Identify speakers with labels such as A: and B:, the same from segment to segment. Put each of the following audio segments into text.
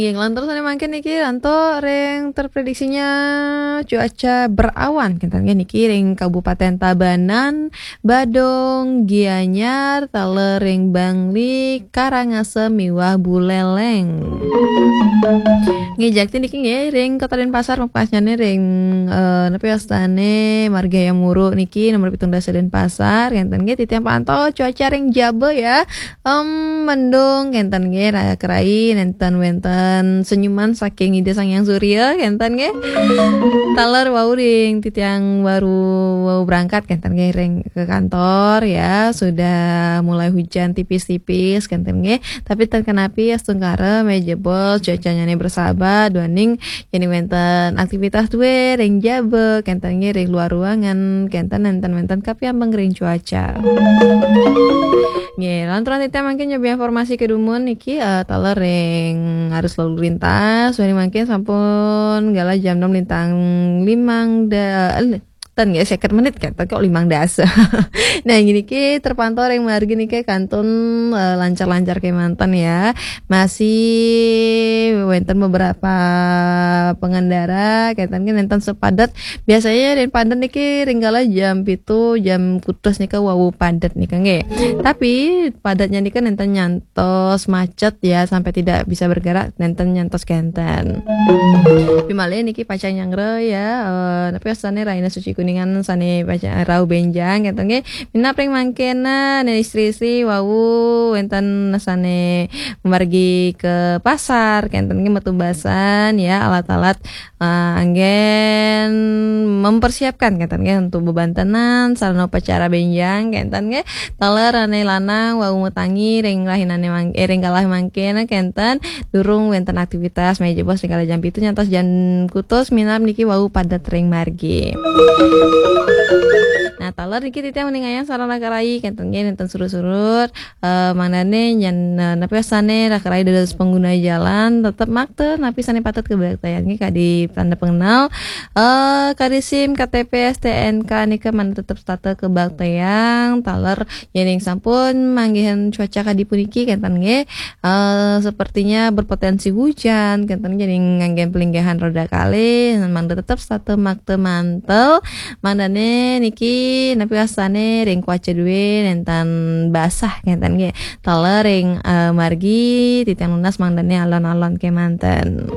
A: Ingin lantur sana makin niki lanto ring terprediksinya cuaca berawan kentangnya niki ring Kabupaten Tabanan, Badung, Gianyar, Taler ring Bangli, Karangasem, Miwah Buleleng. Ngejakti niki nge ring Kota Denpasar mapasnya ring nepi astane Marga yang Muru niki nomor 17 Denpasar kenten ge titiang pantau cuaca ring Jabe ya. Mendung kenten ge raya kerai nenten wenten senyuman saking ide sang yang surya kenten ge taler wau ring titiang baru berangkat kenten ge ring ke kantor ya sudah mulai hujan tipis-tipis kenten ge tapi terkenapi astungkara mejebol cuacanya nih bersahabat duaning yani wenten aktivitas duwe ring Jabe kenten ge ring luar ruangan kenten nenten kapi ambeng ring cuaca. Nggih, lantaran kita mungkin nyoba informasi kedumun niki taler ring harus lalu lintas, wani mungkin sampun gala jam 6 lintang 5 tan ya 50 menit kan kok 5 das. Nah gini ki terpantau ring margi niki kantun lancar-lancar ke mantan ya. Masih wenten beberapa pengendara kaitan nenten sepadat biasanya dan padat niki ringgala jam pitu jam kutus nika wawu padat nika nggih. Tapi padatnya nika nenten nyantos macet ya sampai tidak bisa bergerak nenten nyantos kenten. Bimale niki pacang nyangre ya tapi asane raina suci kuningan sane baca rau benjang gitu nge mina pring mangkena dan istri-istri wau wenten sane memargi ke pasar kenten nge metubasan ya alat-alat anggen mempersiapkan kenten nge untuk bebantenan sarana upacara benjang kenten nge taler ane lanang wau mutangi ring lahinane ring kalah mangkena kenten durung wenten aktivitas meja bos ring jam itu nyantos jan kutus minap niki wau padat ring margi. Nah taler niki titiang meningayang sarana karai kenten ge nenten surut-surut manane nyan napi sane rakarai dados pengguna jalan tetep makte napi sane patut kebaktian ge kadi tanda pengenal kadi SIM KTP STNK nika man tetep stata kebaktian taler yening sampun manggihan cuaca kadi puniki kenten ge sepertinya berpotensi hujan kenten jadi nganggen pelinggahan roda kali mang tetep stata makte mantel mandane niki napi asane ring kuaca duwe nentan basah kenten ge taler ring margi titiang lunas mandane alon-alon ke manten.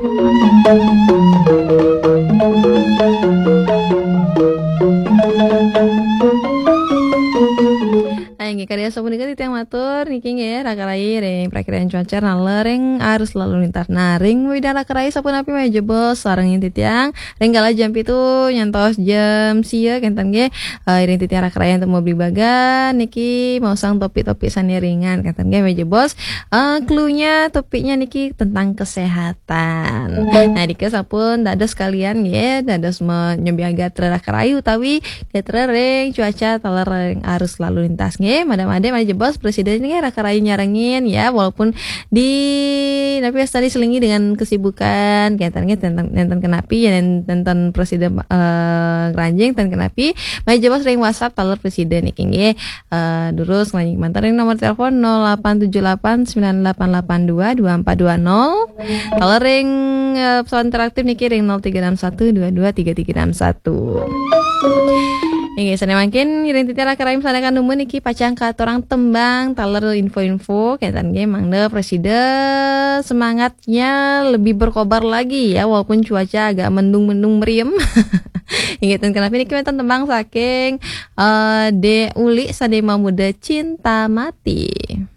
A: Aing karya sapunika titiang matur niki nggih rakarai ring prakiraan cuaca nalereng arus lalu lintas naring widan rakarai sapunapi mah jebol sareng titiang ring gala jam itu nyantos jam sia kenten nggih ring titiang rakarai untuk mau beli bagan niki mau sang topik-topik sani ringan kenten nggih meja bos cluenya topiknya niki tentang kesehatan. Nah dika sampun dados sekalian nggih dados menyobi gatra rakarai utawi gatra ring cuaca taler ring arus lalu lintas nggih madam-ade jebos presiden ini rakarai nyarengin ya walaupun di tapi tadi selingi dengan kesibukan kaitannya tentang kenapi ya tentang presiden ranjing tentang kenapi jebos ring WhatsApp taler presiden iki nggih durus lanjing mantar ring nomor telepon 087898822420 taler ring pesawat interaktif niki ring 0361223361. Ini sana makin ngiring titiara karaim sanakan numun niki pacang ka torang tembang taler info-info kaitan ge mangde presiden semangatnya lebih berkobar lagi ya walaupun cuaca agak mendung-mendung meriem. Ingetan kenapa niki wonten tembang saking De Uli Sadema Muda Cinta Mati.